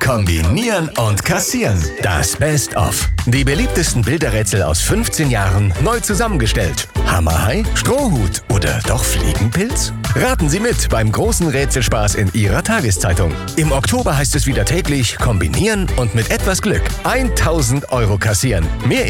Kombinieren und kassieren. Das Best-of. Die beliebtesten Bilderrätsel aus 15 Jahren neu zusammengestellt. Hammerhai, Strohhut oder doch Fliegenpilz? Raten Sie mit beim großen Rätselspaß in Ihrer Tageszeitung. Im Oktober heißt es wieder täglich kombinieren und mit etwas Glück 1000 € kassieren. Mehr